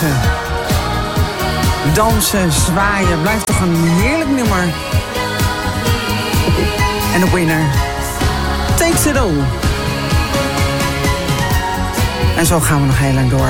buiten. Dansen, zwaaien, blijft toch een heerlijk nummer. En de winner takes it all. En zo gaan we nog heel lang door.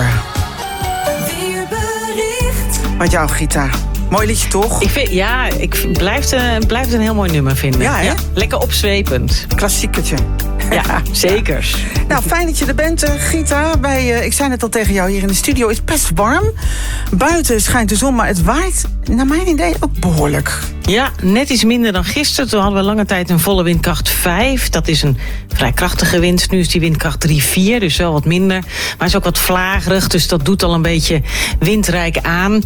Wat jouw Gita? Mooi liedje toch? Ik blijf het een heel mooi nummer vinden. Ja, hè? Ja, lekker opzwepend. Klassiekertje. Ja, zeker. Nou, fijn dat je er bent, Gita. Ik zei net al tegen jou, hier in de studio is best warm. Buiten schijnt de zon, maar het waait naar mijn idee ook behoorlijk. Ja, net iets minder dan gisteren. Toen hadden we lange tijd een volle windkracht 5. Dat is een vrij krachtige wind. Nu is die windkracht 3-4, dus wel wat minder. Maar het is ook wat vlagerig, dus dat doet al een beetje windrijk aan.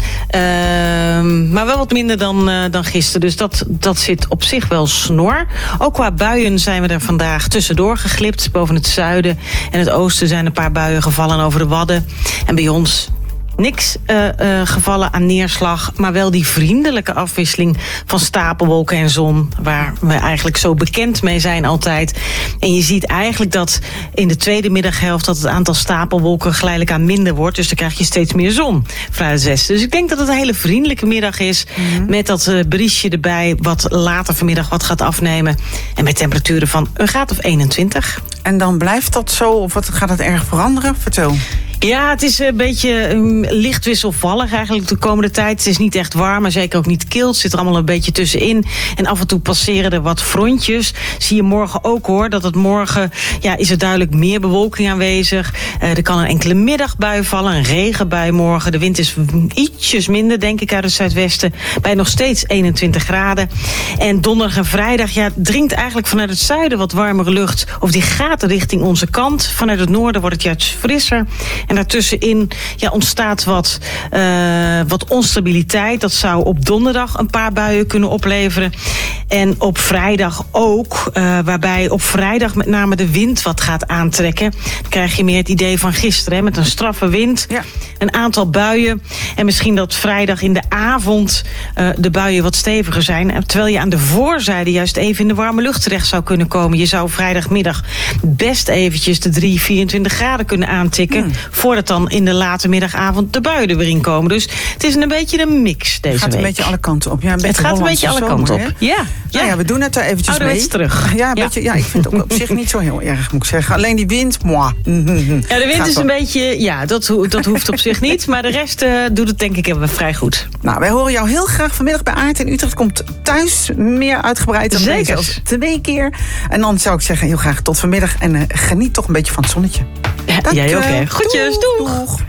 Maar wel wat minder dan gisteren. Dus dat zit op zich wel snor. Ook qua buien zijn we er vandaag tussendoor geglipt. Boven het zuiden en het oosten zijn een paar buien gevallen over de Wadden. En bij ons niks gevallen aan neerslag, maar wel die vriendelijke afwisseling van stapelwolken en zon, waar we eigenlijk zo bekend mee zijn altijd. En je ziet eigenlijk dat in de tweede middaghelft dat het aantal stapelwolken geleidelijk aan minder wordt, dus dan krijg je steeds meer zon vanuit het westen. Dus ik denk dat het een hele vriendelijke middag is, met dat briesje erbij, wat later vanmiddag wat gaat afnemen. En met temperaturen van een graad of 21. En dan blijft dat zo, of wat gaat het erg veranderen? Vertel. Ja, het is een beetje licht wisselvallig eigenlijk de komende tijd. Het is niet echt warm, maar zeker ook niet kil. Het zit er allemaal een beetje tussenin. En af en toe passeren er wat frontjes. Zie je morgen ook hoor, dat het morgen is er duidelijk meer bewolking aanwezig. Er kan een enkele middagbui vallen, een regenbui morgen. De wind is ietsjes minder, denk ik, uit het zuidwesten. Bij nog steeds 21 graden. En donderdag en vrijdag dringt eigenlijk vanuit het zuiden wat warmere lucht. Of die gaat richting onze kant. Vanuit het noorden wordt het juist frisser. En daartussenin ontstaat wat onstabiliteit. Dat zou op donderdag een paar buien kunnen opleveren. En op vrijdag ook. Waarbij op vrijdag met name de wind wat gaat aantrekken. Dan krijg je meer het idee van gisteren. Hè, met een straffe wind. Ja. Een aantal buien. En misschien dat vrijdag in de avond de buien wat steviger zijn. Terwijl je aan de voorzijde juist even in de warme lucht terecht zou kunnen komen. Je zou vrijdagmiddag best eventjes de 24 graden kunnen aantikken. Voordat dan in de late middagavond de buien er weer in komen. Dus het is een beetje een mix deze week. Het gaat een beetje alle kanten op. Ja, het gaat een beetje alle kanten op. Ja, we doen het er eventjes mee. Terug. Ja, beetje, ik vind het ook op zich niet zo heel erg, moet ik zeggen. Alleen die wind, moi. Ja, de wind is een beetje, dat hoeft op zich niet. Maar de rest doet het denk ik vrij goed. Nou, wij horen jou heel graag vanmiddag bij Aart in Utrecht. Komt thuis meer uitgebreid dan deze, zelfs 2 keer. En dan zou ik zeggen, heel graag tot vanmiddag. En geniet toch een beetje van het zonnetje. Ja, jij ook, hè. Groetjes, doeg.